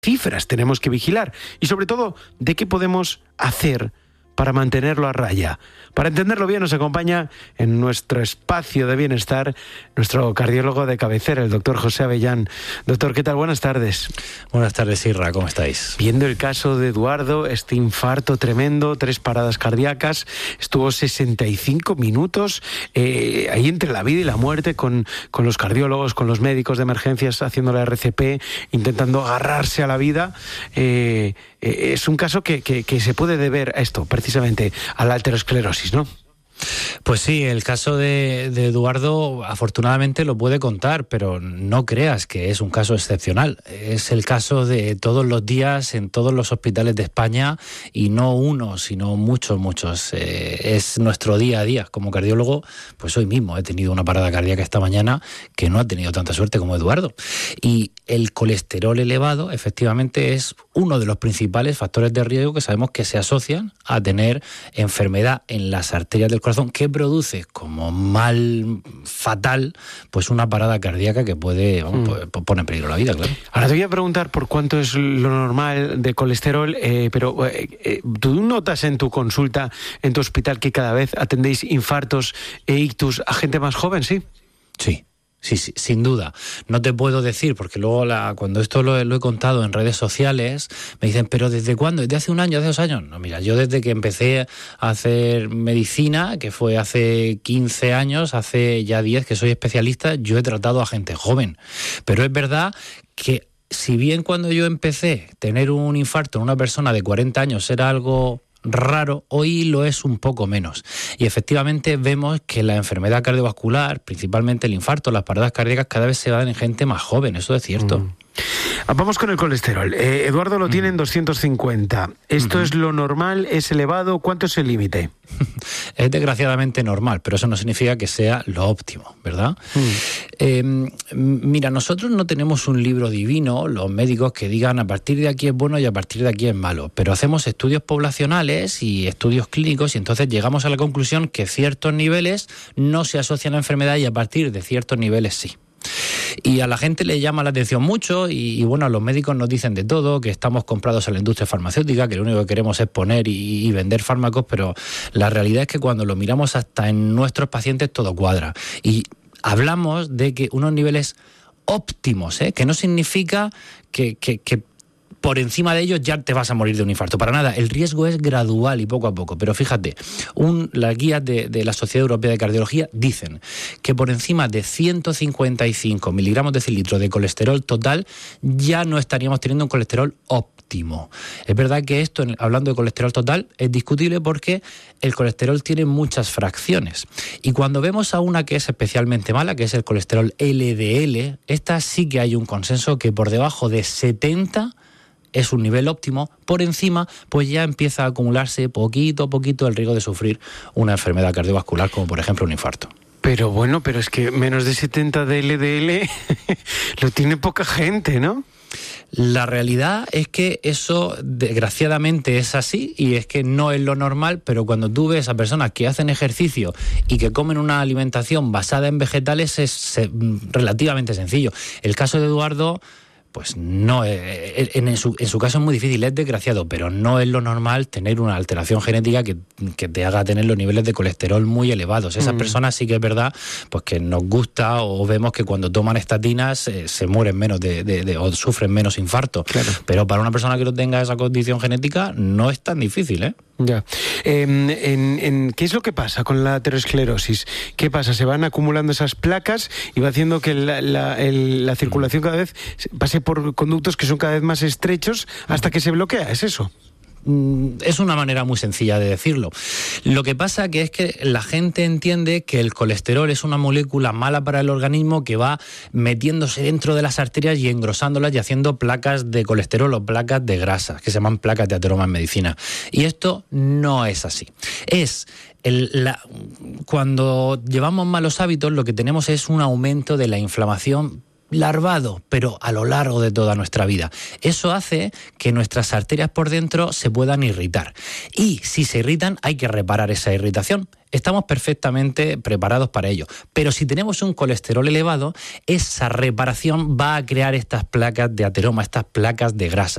cifras tenemos que vigilar? Y sobre todo, ¿de qué podemos hacer para mantenerlo a raya? Para entenderlo bien nos acompaña en nuestro espacio de bienestar nuestro cardiólogo de cabecera, el doctor José Avellán. Doctor, ¿qué tal? Buenas tardes. Buenas tardes, Isra, ¿cómo estáis? Viendo el caso de Eduardo, este infarto tremendo, 3 paradas cardíacas, estuvo 65 minutos ahí entre la vida y la muerte con los cardiólogos, con los médicos de emergencias haciendo la RCP, intentando agarrarse a la vida. Es un caso que se puede deber a esto, precisamente, a la aterosclerosis, ¿no? Pues sí, el caso de Eduardo afortunadamente lo puede contar, pero no creas que es un caso excepcional. Es el caso de todos los días en todos los hospitales de España, y no uno, sino muchos. Es nuestro día a día. Como cardiólogo, pues hoy mismo he tenido una parada cardíaca esta mañana que no ha tenido tanta suerte como Eduardo. Y el colesterol elevado, efectivamente, es uno de los principales factores de riesgo que sabemos que se asocian a tener enfermedad en las arterias del corazón, que produce como mal fatal pues una parada cardíaca que puede poner en peligro la vida, claro. Ahora te voy a preguntar por cuánto es lo normal de colesterol, pero ¿tú notas en tu consulta, en tu hospital, que cada vez atendéis infartos e ictus a gente más joven, sí? Sí, sin duda. No te puedo decir, porque luego cuando esto lo he contado en redes sociales, me dicen, ¿pero desde cuándo? ¿Desde hace un año, hace 2 años? No, mira, yo desde que empecé a hacer medicina, que fue hace 15 años, hace ya 10 que soy especialista, yo he tratado a gente joven. Pero es verdad que si bien cuando yo empecé tener un infarto en una persona de 40 años era algo raro, hoy lo es un poco menos. Y efectivamente vemos que la enfermedad cardiovascular, principalmente el infarto, las paradas cardíacas, cada vez se dan en gente más joven, eso es cierto. Vamos con el colesterol. Eduardo lo tiene en 250. ¿Esto es lo normal? ¿Es elevado? ¿Cuánto es el límite? Es desgraciadamente normal, pero eso no significa que sea lo óptimo, ¿verdad? Mira, nosotros no tenemos un libro divino, los médicos, que digan a partir de aquí es bueno y a partir de aquí es malo, pero hacemos estudios poblacionales y estudios clínicos, y entonces llegamos a la conclusión que ciertos niveles no se asocian a enfermedad y a partir de ciertos niveles sí. Y a la gente le llama la atención mucho y bueno, a los médicos nos dicen de todo, que estamos comprados a la industria farmacéutica, que lo único que queremos es poner y vender fármacos, pero la realidad es que cuando lo miramos hasta en nuestros pacientes todo cuadra. Y hablamos de que unos niveles óptimos, que no significa que por encima de ellos ya te vas a morir de un infarto. Para nada, el riesgo es gradual y poco a poco. Pero fíjate, las guías de la Sociedad Europea de Cardiología dicen que por encima de 155 miligramos decilitro de colesterol total ya no estaríamos teniendo un colesterol óptimo. Es verdad que esto, hablando de colesterol total, es discutible porque el colesterol tiene muchas fracciones. Y cuando vemos a una que es especialmente mala, que es el colesterol LDL, esta sí que hay un consenso que por debajo de 70 es un nivel óptimo. Por encima, pues ya empieza a acumularse poquito a poquito el riesgo de sufrir una enfermedad cardiovascular, como por ejemplo un infarto. Pero bueno, pero es que menos de 70 de LDL lo tiene poca gente, ¿no? La realidad es que eso desgraciadamente es así, y es que no es lo normal, pero cuando tú ves a personas que hacen ejercicio y que comen una alimentación basada en vegetales es relativamente sencillo. El caso de Eduardo, pues no, en su caso es muy difícil, es desgraciado, pero no es lo normal tener una alteración genética que te haga tener los niveles de colesterol muy elevados. Esas personas sí que es verdad pues que nos gusta, o vemos que cuando toman estatinas se mueren menos o sufren menos infarto. Claro. Pero para una persona que no tenga esa condición genética no es tan difícil, ¿eh? Ya. ¿Qué es lo que pasa con la aterosclerosis? ¿Qué pasa? Se van acumulando esas placas y va haciendo que la circulación cada vez pase por conductos que son cada vez más estrechos hasta que se bloquea. ¿Es eso? Es una manera muy sencilla de decirlo. Lo que pasa que es que la gente entiende que el colesterol es una molécula mala para el organismo que va metiéndose dentro de las arterias y engrosándolas y haciendo placas de colesterol o placas de grasa, que se llaman placas de ateroma en medicina. Y esto no es así. Cuando llevamos malos hábitos, lo que tenemos es un aumento de la inflamación larvado, pero a lo largo de toda nuestra vida. Eso hace que nuestras arterias por dentro se puedan irritar. Y si se irritan, hay que reparar esa irritación. Estamos perfectamente preparados para ello. Pero si tenemos un colesterol elevado, esa reparación va a crear estas placas de ateroma, estas placas de grasa.